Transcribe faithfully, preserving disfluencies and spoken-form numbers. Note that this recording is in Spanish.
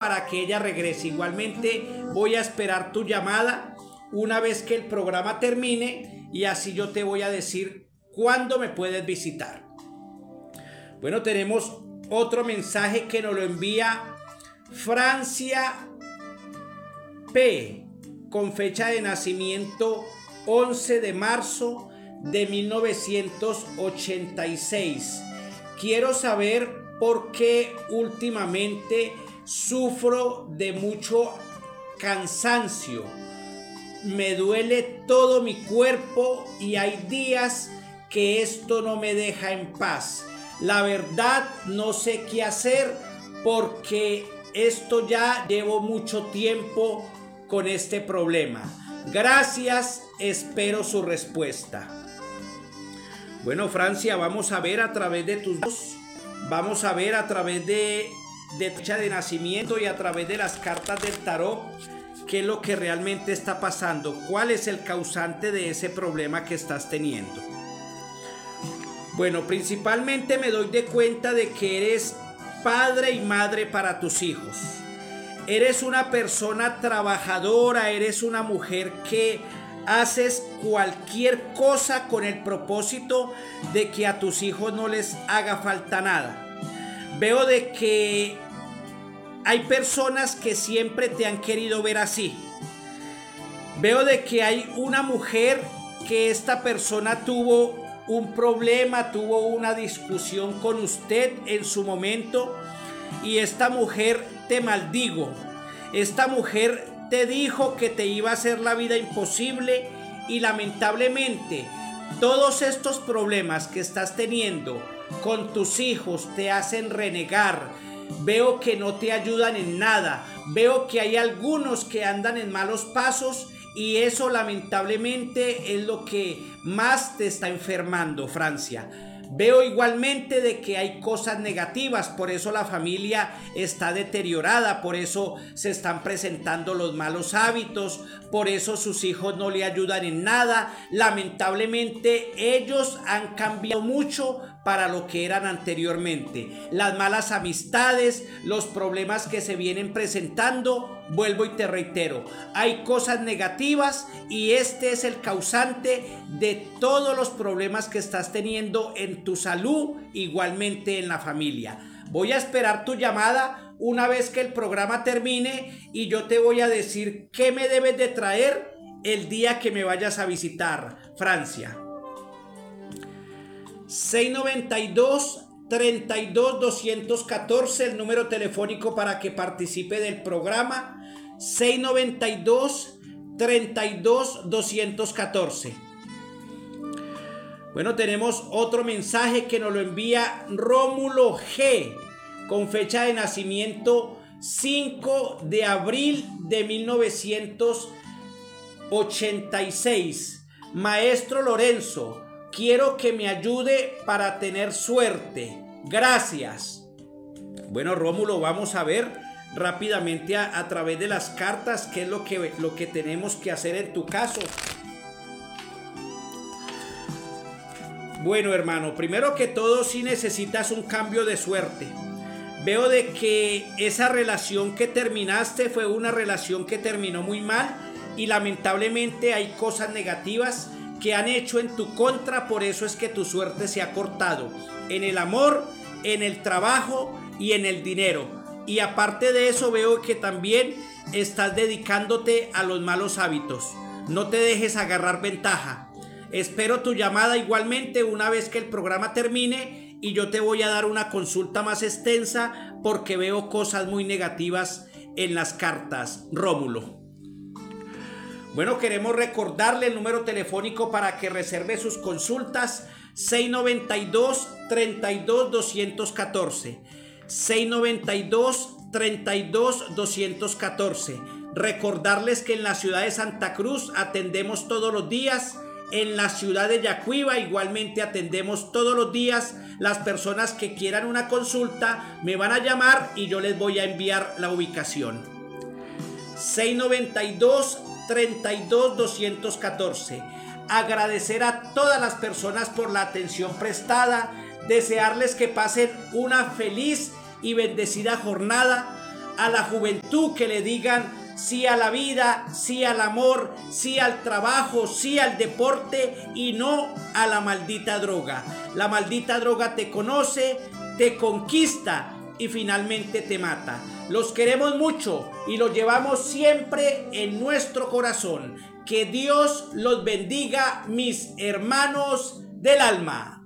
para que ella regrese. Igualmente voy a esperar tu llamada una vez que el programa termine y así yo te voy a decir cuándo me puedes visitar. Bueno, tenemos otro mensaje que nos lo envía Francia P, con fecha de nacimiento once de marzo de mil novecientos ochenta y seis. Quiero saber por qué últimamente sufro de mucho cansancio. Me duele todo mi cuerpo y hay días que esto no me deja en paz. La verdad no sé qué hacer porque esto ya llevo mucho tiempo con este problema. Gracias, espero su respuesta. Bueno, Francia, vamos a ver a través de tus dos, vamos a ver a través de, de fecha de nacimiento y a través de las cartas del tarot qué es lo que realmente está pasando, cuál es el causante de ese problema que estás teniendo. Bueno, principalmente me doy de cuenta de que eres padre y madre para tus hijos. Eres una persona trabajadora, eres una mujer que haces cualquier cosa con el propósito de que a tus hijos no les haga falta nada. Veo de que hay personas que siempre te han querido ver así. Veo de que hay una mujer que esta persona tuvo un problema, tuvo una discusión con usted en su momento y esta mujer te maldijo. Esta mujer te dijo que te iba a hacer la vida imposible y lamentablemente todos estos problemas que estás teniendo con tus hijos te hacen renegar. Veo que no te ayudan en nada. Veo que hay algunos que andan en malos pasos y eso lamentablemente es lo que más te está enfermando, Francia. Veo igualmente de que hay cosas negativas, por eso la familia está deteriorada, por eso se están presentando los malos hábitos, por eso sus hijos no le ayudan en nada. Lamentablemente ellos han cambiado mucho para lo que eran anteriormente. Las malas amistades, los problemas que se vienen presentando, vuelvo y te reitero, hay cosas negativas y este es el causante de todos los problemas que estás teniendo en tu salud, igualmente en la familia. Voy a esperar tu llamada una vez que el programa termine y yo te voy a decir qué me debes de traer el día que me vayas a visitar, Francia. seis noventa y dos, treinta y dos, doscientos catorce, el número telefónico para que participe del programa. seis noventa y dos, treinta y dos, doscientos catorce. Bueno, tenemos otro mensaje que nos lo envía Rómulo G, con fecha de nacimiento cinco de abril de mil novecientos ochenta y seis. Maestro Lorenzo, quiero que me ayude para tener suerte. Gracias. Bueno, Rómulo, vamos a ver rápidamente a, a través de las cartas qué es lo que, lo que tenemos que hacer en tu caso. Bueno, hermano, primero que todo sí necesitas un cambio de suerte. Veo de que esa relación que terminaste fue una relación que terminó muy mal y lamentablemente hay cosas negativas que han hecho en tu contra, por eso es que tu suerte se ha cortado en el amor, en el trabajo y en el dinero. Y aparte de eso veo que también estás dedicándote a los malos hábitos. No te dejes agarrar ventaja. Espero tu llamada igualmente una vez que el programa termine y yo te voy a dar una consulta más extensa porque veo cosas muy negativas en las cartas, Rómulo. Bueno, queremos recordarle el número telefónico para que reserve sus consultas: seis noventa y dos, treinta y dos, doscientos catorce. seis noventa y dos, treinta y dos, doscientos catorce. Recordarles que en la ciudad de Santa Cruz atendemos todos los días. En la ciudad de Yacuiba igualmente atendemos todos los días. Las personas que quieran una consulta me van a llamar y yo les voy a enviar la ubicación. seis noventa y dos, treinta y dos, doscientos catorce. Agradecer a todas las personas por la atención prestada. Desearles que pasen una feliz y bendecida jornada. a la juventud que le digan sí a la vida, sí al amor, sí al trabajo, sí al deporte y no a la maldita droga. La maldita droga te conoce, te conquista y finalmente te mata. Los queremos mucho y los llevamos siempre en nuestro corazón. Que Dios los bendiga, mis hermanos del alma.